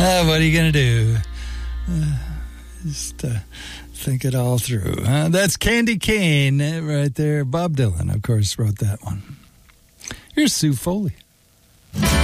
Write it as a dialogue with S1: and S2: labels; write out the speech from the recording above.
S1: What are you going to do? Just think it all through. That's Candy Cane right there. Bob Dylan, of course, wrote that one. Here's Sue Foley.